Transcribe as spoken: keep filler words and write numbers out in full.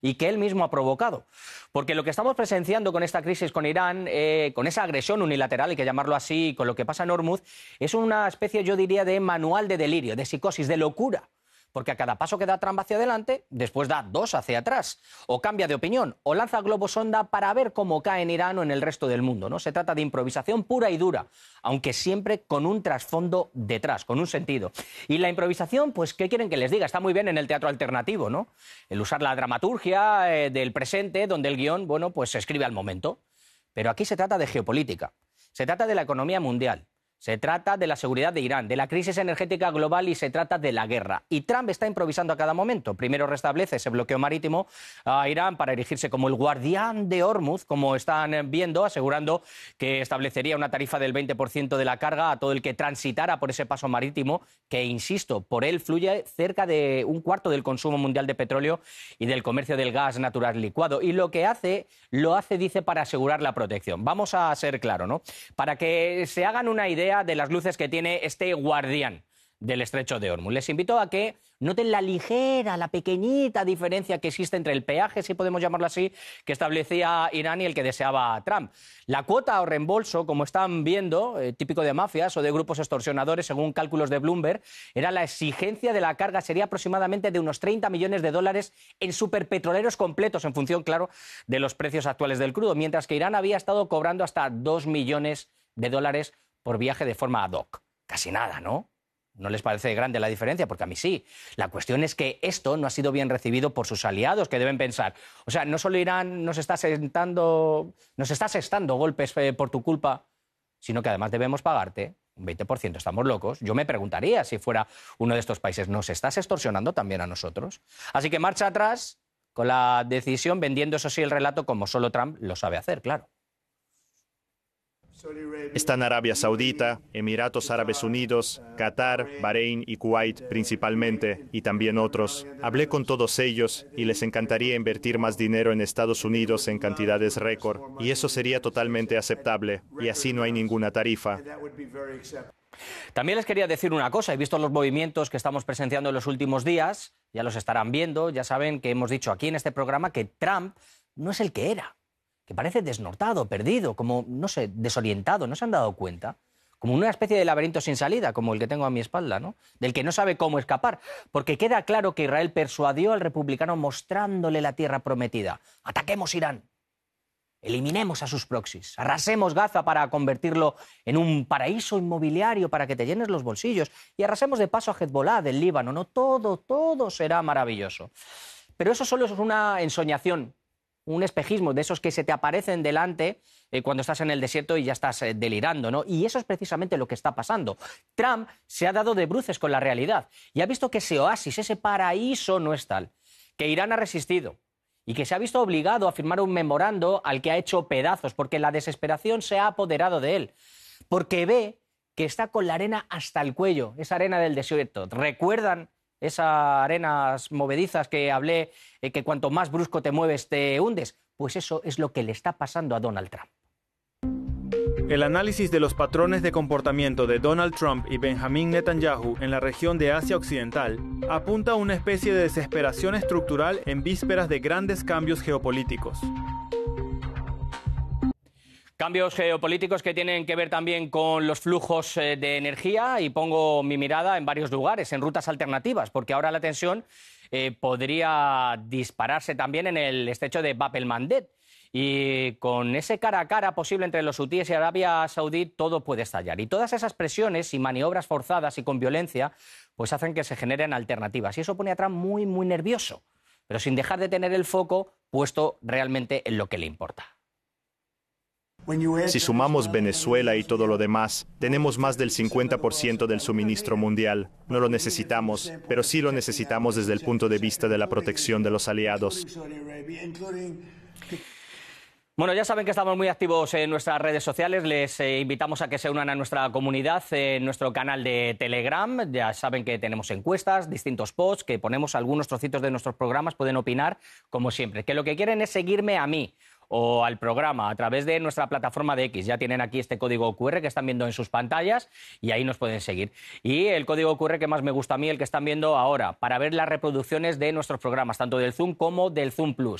y que él mismo ha provocado. Porque lo que estamos presenciando con esta crisis con Irán, eh, con esa agresión unilateral, hay que llamarlo así, con lo que pasa en Hormuz, es una especie, yo diría, de manual de delirio, de psicosis, de locura. Porque a cada paso que da Trump hacia adelante, después da dos hacia atrás. O cambia de opinión, o lanza globos sonda para ver cómo cae en Irán o en el resto del mundo, ¿no? Se trata de improvisación pura y dura, aunque siempre con un trasfondo detrás, con un sentido. Y la improvisación, pues, ¿qué quieren que les diga? Está muy bien en el teatro alternativo, ¿no? El usar la dramaturgia eh, del presente, donde el guión, bueno, pues se escribe al momento. Pero aquí se trata de geopolítica, se trata de la economía mundial. Se trata de la seguridad de Irán, de la crisis energética global y se trata de la guerra. Y Trump está improvisando a cada momento. Primero restablece ese bloqueo marítimo a Irán para erigirse como el guardián de Hormuz, como están viendo, asegurando que establecería una tarifa del veinte por ciento de la carga a todo el que transitara por ese paso marítimo, que, insisto, por él fluye cerca de un cuarto del consumo mundial de petróleo y del comercio del gas natural licuado. Y lo que hace, lo hace, dice, para asegurar la protección. Vamos a ser claros, ¿no? Para que se hagan una idea de las luces que tiene este guardián del estrecho de Hormuz. Les invito a que noten la ligera, la pequeñita diferencia que existe entre el peaje, si podemos llamarlo así, que establecía Irán y el que deseaba Trump. La cuota o reembolso, como están viendo, eh, típico de mafias o de grupos extorsionadores, según cálculos de Bloomberg, era la exigencia de la carga, sería aproximadamente de unos treinta millones de dólares en superpetroleros completos, en función, claro, de los precios actuales del crudo, mientras que Irán había estado cobrando hasta dos millones de dólares por viaje de forma ad hoc. Casi nada, ¿no? ¿No les parece grande la diferencia? Porque a mí sí. La cuestión es que esto no ha sido bien recibido por sus aliados, que deben pensar, o sea, no solo Irán nos está sentando, nos está asestando golpes eh, por tu culpa, sino que además debemos pagarte un veinte por ciento. Estamos locos. Yo me preguntaría si fuera uno de estos países, ¿nos estás extorsionando también a nosotros? Así que marcha atrás con la decisión, vendiendo eso sí el relato como solo Trump lo sabe hacer, claro. Están Arabia Saudita, Emiratos Árabes Unidos, Qatar, Bahrein y Kuwait principalmente, y también otros. Hablé con todos ellos y les encantaría invertir más dinero en Estados Unidos en cantidades récord, y eso sería totalmente aceptable, y así no hay ninguna tarifa. También les quería decir una cosa, he visto los movimientos que estamos presenciando en los últimos días, ya los estarán viendo, ya saben que hemos dicho aquí en este programa que Trump no es el que era. Que parece desnortado, perdido, como, no sé, desorientado, ¿no se han dado cuenta? Como una especie de laberinto sin salida, como el que tengo a mi espalda, ¿no? Del que no sabe cómo escapar, porque queda claro que Israel persuadió al republicano mostrándole la tierra prometida. Ataquemos Irán, eliminemos a sus proxies, arrasemos Gaza para convertirlo en un paraíso inmobiliario para que te llenes los bolsillos y arrasemos de paso a Hezbollah del Líbano, ¿no? Todo, todo será maravilloso. Pero eso solo es una ensoñación, un espejismo de esos que se te aparecen delante eh, cuando estás en el desierto y ya estás eh, delirando, ¿no? Y eso es precisamente lo que está pasando. Trump se ha dado de bruces con la realidad y ha visto que ese oasis, ese paraíso no es tal, que Irán ha resistido y que se ha visto obligado a firmar un memorando al que ha hecho pedazos porque la desesperación se ha apoderado de él, porque ve que está con la arena hasta el cuello, esa arena del desierto. ¿Recuerdan esas arenas movedizas que hablé, eh, que cuanto más brusco te mueves te hundes? Pues eso es lo que le está pasando a Donald Trump. El análisis de los patrones de comportamiento de Donald Trump y Benjamin Netanyahu en la región de Asia Occidental apunta a una especie de desesperación estructural en vísperas de grandes cambios geopolíticos. Cambios geopolíticos que tienen que ver también con los flujos de energía, y pongo mi mirada en varios lugares, en rutas alternativas, porque ahora la tensión eh, podría dispararse también en el estrecho de Bab el-Mandeb. Y con ese cara a cara posible entre los hutíes y Arabia Saudí, todo puede estallar. Y todas esas presiones y maniobras forzadas y con violencia pues hacen que se generen alternativas. Y eso pone a Trump muy, muy nervioso, pero sin dejar de tener el foco puesto realmente en lo que le importa. Si sumamos Venezuela y todo lo demás, tenemos más del cincuenta por ciento del suministro mundial. No lo necesitamos, pero sí lo necesitamos desde el punto de vista de la protección de los aliados. Bueno, ya saben que estamos muy activos en nuestras redes sociales. Les eh, invitamos a que se unan a nuestra comunidad en nuestro canal de Telegram. Ya saben que tenemos encuestas, distintos posts, que ponemos algunos trocitos de nuestros programas. Pueden opinar, como siempre. Que lo que quieren es seguirme a mí o al programa a través de nuestra plataforma de X. Ya tienen aquí este código cu erre que están viendo en sus pantallas y ahí nos pueden seguir. Y el código cu erre que más me gusta a mí, el que están viendo ahora, para ver las reproducciones de nuestros programas, tanto del Zoom como del Zoom Plus.